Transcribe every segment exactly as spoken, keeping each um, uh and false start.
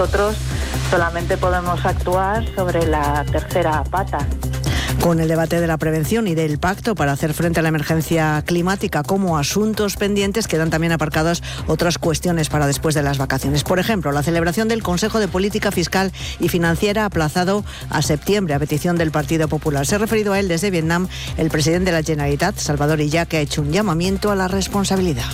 nosotros solamente podemos actuar sobre la tercera pata. Con el debate de la prevención y del pacto para hacer frente a la emergencia climática como asuntos pendientes, quedan también aparcadas otras cuestiones para después de las vacaciones. Por ejemplo, la celebración del Consejo de Política Fiscal y Financiera aplazado a septiembre a petición del Partido Popular. Se ha referido a él desde Vietnam el presidente de la Generalitat, Salvador Illa, que ha hecho un llamamiento a la responsabilidad.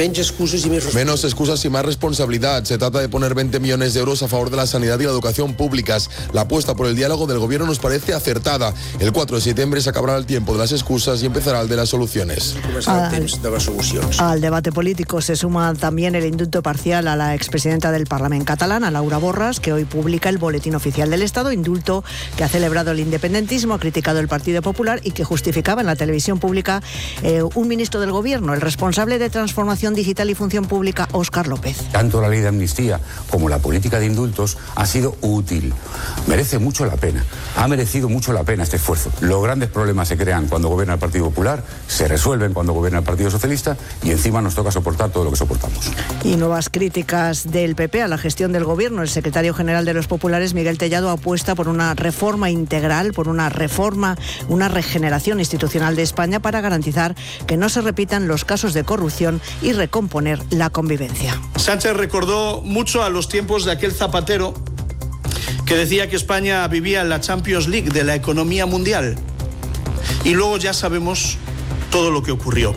Menos excusas y más responsabilidad. Se trata de poner veinte millones de euros a favor de la sanidad y la educación públicas. La apuesta por el diálogo del gobierno nos parece acertada. El cuatro de septiembre se acabará el tiempo de las excusas y empezará el de las soluciones. Al, al debate político se suma también el indulto parcial a la expresidenta del Parlamento catalán, a Laura Borras, que hoy publica el Boletín Oficial del Estado, indulto que ha celebrado el independentismo, ha criticado el Partido Popular y que justificaba en la televisión pública eh, un ministro del Gobierno, el responsable de Transformación Digital y Función Pública, Óscar López. Tanto la ley de amnistía como la política de indultos ha sido útil. Merece mucho la pena. Ha merecido mucho la pena este esfuerzo. Los grandes problemas se crean cuando gobierna el Partido Popular, se resuelven cuando gobierna el Partido Socialista y encima nos toca soportar todo lo que soportamos. Y nuevas críticas del P P a la gestión del Gobierno. El secretario general de los Populares, Miguel Tellado, apuesta por una reforma integral, por una reforma, una regeneración institucional de España para garantizar que no se repitan los casos de corrupción y recomponer la convivencia. Sánchez recordó mucho a los tiempos de aquel Zapatero que decía que España vivía en la Champions League de la economía mundial. Y luego ya sabemos todo lo que ocurrió.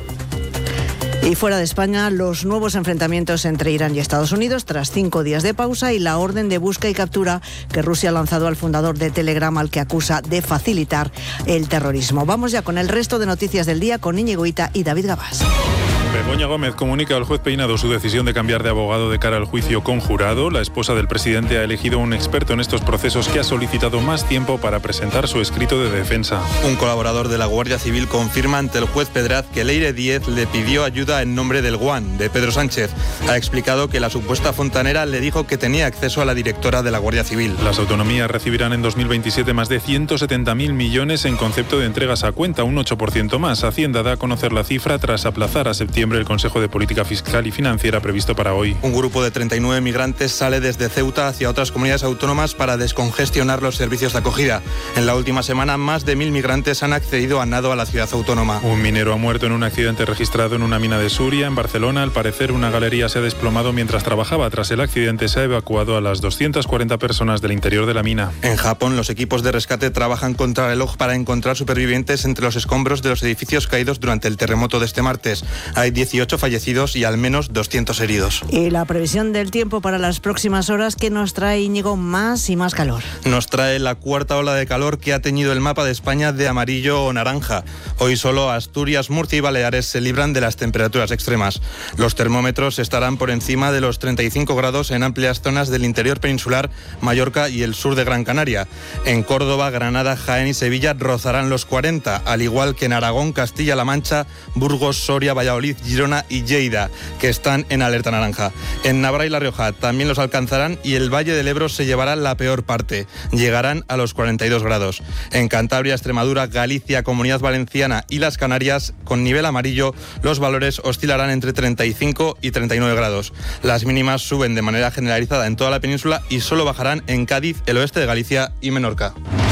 Y fuera de España, los nuevos enfrentamientos entre Irán y Estados Unidos tras cinco días de pausa y la orden de busca y captura que Rusia ha lanzado al fundador de Telegram, al que acusa de facilitar el terrorismo. Vamos ya con el resto de noticias del día con Íñigo Hita y David Gabás. Begoña Gómez comunica al juez Peinado su decisión de cambiar de abogado de cara al juicio conjurado. La esposa del presidente ha elegido un experto en estos procesos que ha solicitado más tiempo para presentar su escrito de defensa. Un colaborador de la Guardia Civil confirma ante el juez Pedraz que Leire Díez le pidió ayuda en nombre del Guan, de Pedro Sánchez. Ha explicado que la supuesta fontanera le dijo que tenía acceso a la directora de la Guardia Civil. Las autonomías recibirán en dos mil veintisiete más de ciento setenta mil millones en concepto de entregas a cuenta, un ocho por ciento más. Hacienda da a conocer la cifra tras aplazar a septiembre el Consejo de Política Fiscal y Financiera previsto para hoy. Un grupo de treinta y nueve migrantes sale desde Ceuta hacia otras comunidades autónomas para descongestionar los servicios de acogida. En la última semana, más de mil migrantes han accedido a nado a la ciudad autónoma. Un minero ha muerto en un accidente registrado en una mina de Suria, en Barcelona. Al parecer, una galería se ha desplomado mientras trabajaba. Tras el accidente, se ha evacuado a las doscientas cuarenta personas del interior de la mina. En Japón, los equipos de rescate trabajan contra reloj para encontrar supervivientes entre los escombros de los edificios caídos durante el terremoto de este martes. Hay dieciocho fallecidos y al menos doscientos heridos. Y la previsión del tiempo para las próximas horas, que nos trae, Íñigo, más y más calor. Nos trae la cuarta ola de calor que ha teñido el mapa de España de amarillo o naranja. Hoy solo Asturias, Murcia y Baleares se libran de las temperaturas extremas. Los termómetros estarán por encima de los treinta y cinco grados en amplias zonas del interior peninsular, Mallorca y el sur de Gran Canaria. En Córdoba, Granada, Jaén y Sevilla rozarán los cuarenta, al igual que en Aragón, Castilla-La Mancha, Burgos, Soria, Valladolid, Girona y Lleida, que están en alerta naranja. En Navarra y La Rioja también los alcanzarán y el Valle del Ebro se llevará la peor parte. Llegarán a los cuarenta y dos grados. En Cantabria, Extremadura, Galicia, Comunidad Valenciana y las Canarias, con nivel amarillo, los valores oscilarán entre treinta y cinco y treinta y nueve grados. Las mínimas suben de manera generalizada en toda la península y solo bajarán en Cádiz, el oeste de Galicia y Menorca.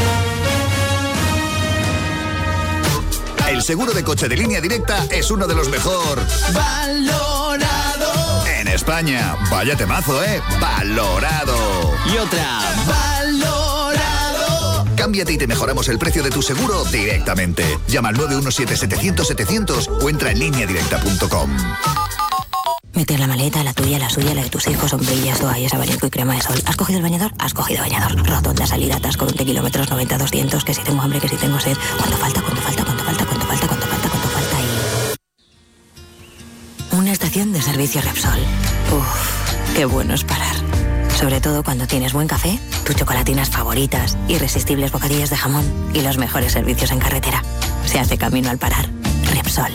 El seguro de coche de Línea Directa es uno de los mejor valorado en España. Vaya temazo, ¿eh? Valorado. Y otra, valorado. Cámbiate y te mejoramos el precio de tu seguro directamente. Llama al nueve uno siete, setecientos, setecientos o entra en línea directa punto com. Meter la maleta, la tuya, la suya, la de tus hijos, sombrillas, toallas, abanico y crema de sol. ¿Has cogido el bañador? Has cogido bañador. Rotonda, salida, atasco, veinte kilómetros, noventa, doscientos, que si tengo hambre, que si tengo sed. ¿Cuánto falta? ¿Cuánto falta? ¿Cuánto falta? ¿Cuánto falta? ¿Cuánto falta? ¿Cuánto falta? Y... una estación de servicio Repsol. Uff, qué bueno es parar. Sobre todo cuando tienes buen café, tus chocolatinas favoritas, irresistibles bocadillas de jamón y los mejores servicios en carretera. Se hace camino al parar. Repsol.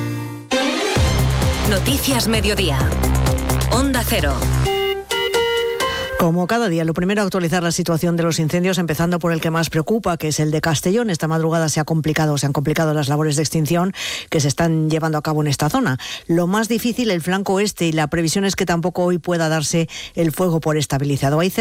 Noticias Mediodía. Onda Cero. Como cada día, lo primero, actualizar la situación de los incendios, empezando por el que más preocupa, que es el de Castellón. Esta madrugada se ha complicado, se han complicado las labores de extinción que se están llevando a cabo en esta zona. Lo más difícil, el flanco oeste, y la previsión es que tampoco hoy pueda darse el fuego por estabilizado. Hay